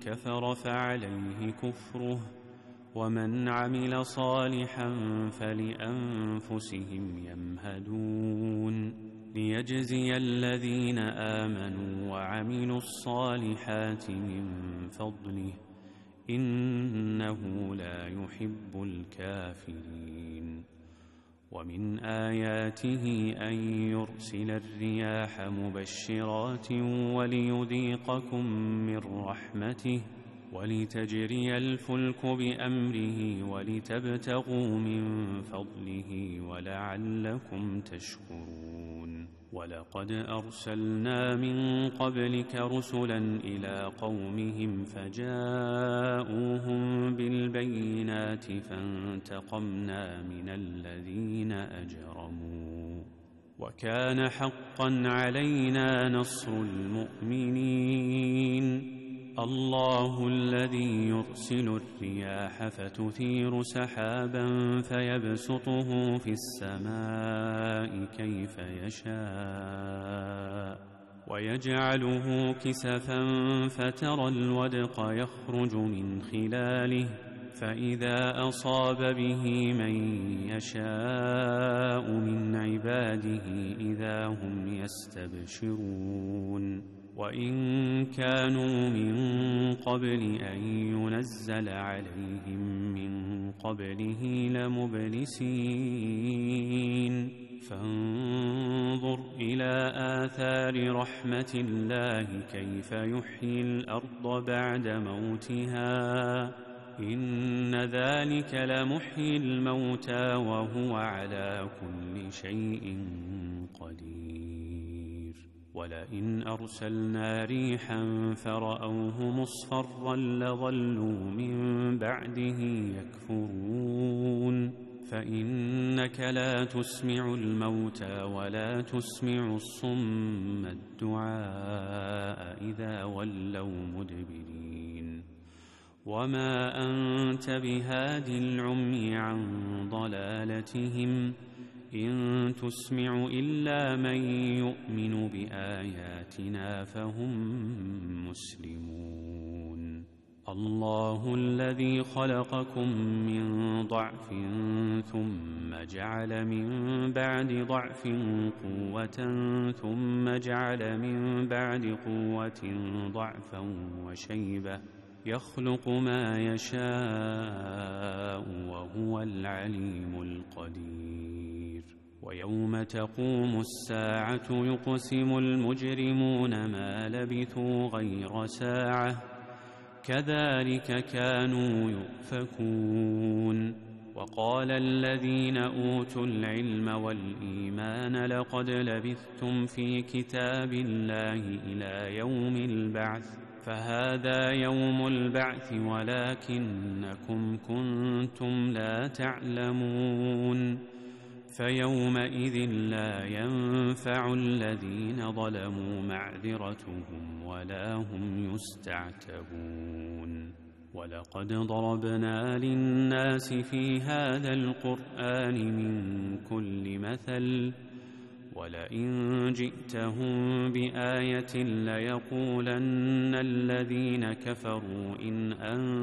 كفر فعليه كفره ومن عمل صالحا فلأنفسهم يمهدون ليجزي الذين آمنوا وعملوا الصالحات من فضله إنه لا يحب الكافرين. ومن آياته أن يرسل الرياح مبشرات وليذيقكم من رحمته ولتجري الفلك بأمره ولتبتغوا من فضله ولعلكم تشكرون. ولقد أرسلنا من قبلك رسلا إلى قومهم فجاءوهم بالبينات فانتقمنا من الذين أجرموا وكان حقا علينا نصر المؤمنين. الله الذي يرسل الرياح فتثير سحابا فيبسطه في السماء كيف يشاء ويجعله كسفا فترى الودق يخرج من خلاله فإذا أصاب به من يشاء من عباده إذا هم يستبشرون. وإن كانوا من قبل أن ينزل عليهم من قبله لمبلسين. فانظر إلى آثار رحمة الله كيف يحيي الأرض بعد موتها إن ذلك لمحيي الموتى وهو على كل شيء قدير. ولئن أرسلنا ريحا فرأوه مصفرا لظلوا من بعده يكفرون. فإنك لا تسمع الموتى ولا تسمع الصم الدعاء إذا ولوا مدبرين. وما أنت بهاد العمي عن ضلالتهم إن تسمع إلا من يؤمن بآياتنا فهم مسلمون. الله الذي خلقكم من ضعف ثم جعل من بعد ضعف قوة ثم جعل من بعد قوة ضعفا وشيبة يخلق ما يشاء وهو العليم القدير. ويوم تقوم الساعة يقسم المجرمون ما لبثوا غير ساعة كذلك كانوا يؤفكون. وقال الذين أوتوا العلم والإيمان لقد لبثتم في كتاب الله إلى يوم البعث فهذا يوم البعث ولكنكم كنتم لا تعلمون. فيومئذ لا ينفع الذين ظلموا معذرتهم ولا هم يستعتبون. ولقد ضربنا للناس في هذا القرآن من كل مثل ولئن جئتهم بآية ليقولن الذين كفروا إن أنتم